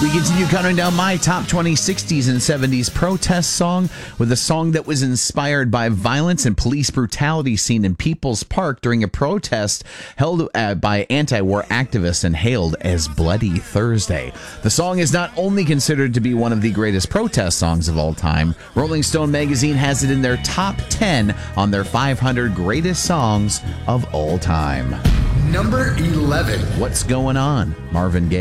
We continue counting down my top 20 60s and 70s protest song with a song that was inspired by violence and police brutality seen in People's Park during a protest held by anti-war activists and hailed as Bloody Thursday. The song is not only considered to be one of the greatest protest songs of all time, Rolling Stone magazine has it in their top 10 on their 500 greatest songs of all time. Number 11. What's Going On? Marvin Gaye.